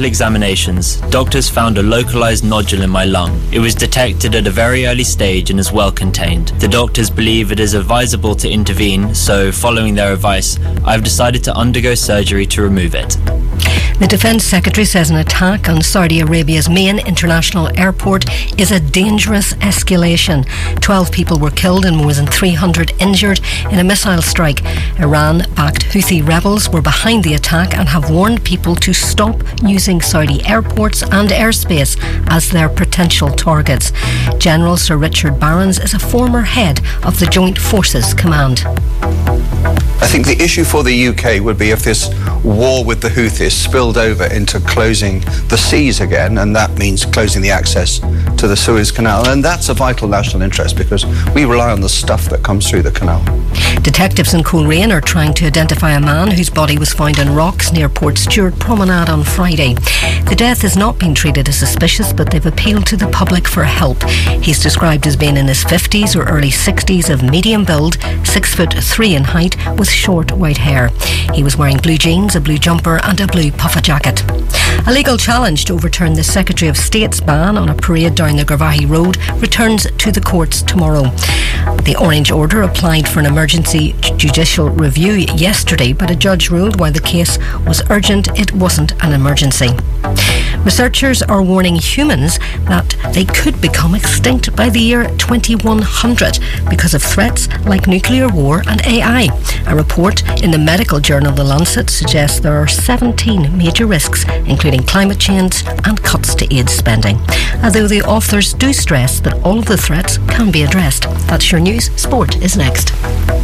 medical examinations, doctors found a localized nodule in my lung. It was detected at a very early stage and is well contained. The doctors believe it is advisable to intervene, so following their advice, I have decided to undergo surgery to remove it. The Defence Secretary says an attack on Saudi Arabia's main international airport is a dangerous escalation. 12 people were killed and more than 300 injured in a missile strike. Iran-backed Houthi rebels were behind the attack and have warned people to stop using Saudi airports and airspace as their potential targets. General Sir Richard Barrons is a former head of the Joint Forces Command. I think the issue for the UK would be if this war with the Houthis spilled over into closing the seas again, and that means closing the access to the Suez Canal, and that's a vital national interest because we rely on the stuff that comes through the canal. Detectives in Coleraine are trying to identify a man whose body was found on rocks near Port Stewart Promenade on Friday. The death has not been treated as suspicious, but they've appealed to the public for help. He's described as being in his 50s or early 60s, of medium build, 6'3" in height, with short white hair. He was wearing blue jeans, a blue jumper and a blue puffer jacket. A legal challenge to overturn the Secretary of State's ban on a parade down the Garvaghey Road returns to the courts tomorrow. The Orange Order applied for an emergency judicial review yesterday, but a judge ruled while the case was urgent, it wasn't an emergency. Researchers are warning humans that they could become extinct by the year 2100 because of threats like nuclear war and AI. A report in the medical journal The Lancet suggests there are 17 major risks, including climate change and cuts to aid spending. Although the authors do stress that all of the threats can be addressed. That's your news. Sport is next.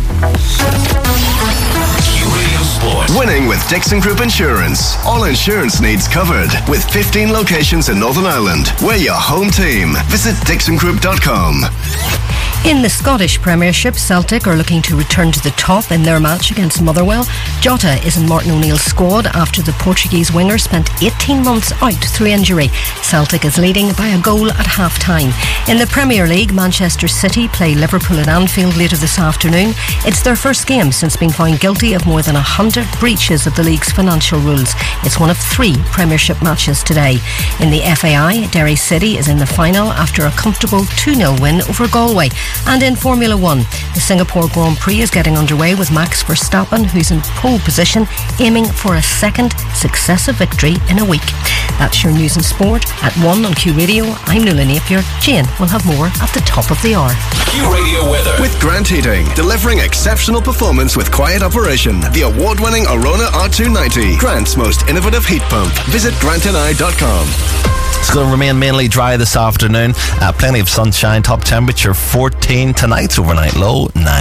Winning with Dixon Group Insurance. All insurance needs covered. With 15 locations in Northern Ireland. We're your home team. Visit dixongroup.com. In the Scottish Premiership, Celtic are looking to return to the top in their match against Motherwell. Jota is in Martin O'Neill's squad after the Portuguese winger spent 18 months out through injury. Celtic is leading by a goal at half-time. In the Premier League, Manchester City play Liverpool at Anfield later this afternoon. It's their first game since being found guilty of more than 100 breaches of the league's financial rules. It's one of 3 Premiership matches today. In the FAI, Derry City is in the final after a comfortable 2-0 win over Galway. And in Formula 1, the Singapore Grand Prix is getting underway with Max Verstappen, who's in pole position, aiming for a second successive victory in a week. That's your news and sport at 1 on Q Radio. I'm Nuala Napier. Jane will have more at the top of the hour. Q Radio weather with Grant Heating, delivering exceptional performance with quiet operation. The award-winning Arona R290, Grant's most innovative heat pump. Visit grantandI.com. It's going to remain mainly dry this afternoon. Plenty of sunshine. Top temperature 14 tonight. Overnight low 9.